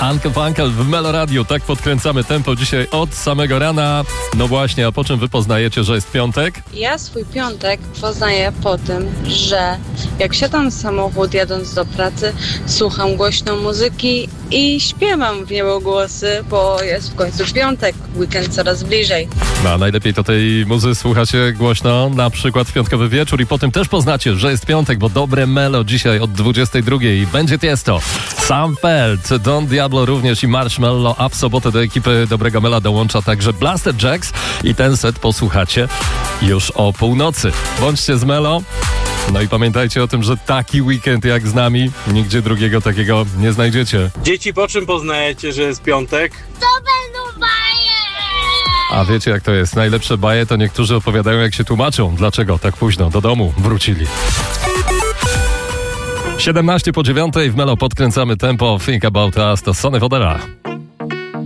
Uncle Funkel w Melo Radio. Tak podkręcamy tempo dzisiaj od samego rana. No właśnie, a po czym wy poznajecie, że jest piątek? Ja swój piątek poznaję po tym, że jak siadam w samochód jadąc do pracy, słucham głośno muzyki i śpiewam w niebogłosy, bo jest w końcu piątek, weekend coraz bliżej. No, a najlepiej to tej muzy słuchacie głośno, na przykład w piątkowy wieczór i potem też poznacie, że jest piątek, bo dobre Melo dzisiaj od 22 i będzie Tiesto. Sam Feld, Don Diablo również i Marshmello, a w sobotę do ekipy Dobrego Mela dołącza także Blaster Jacks i ten set posłuchacie już o północy. Bądźcie z Melo. No i pamiętajcie o tym, że taki weekend jak z nami, nigdzie drugiego takiego nie znajdziecie. Dzieci, po czym poznajecie, że jest piątek? To będą baje! A wiecie jak to jest? Najlepsze baje to niektórzy opowiadają jak się tłumaczą. Dlaczego tak późno do domu wrócili. 7:17 po 9 w Melo podkręcamy tempo. Think About Us to Sonny Fodera.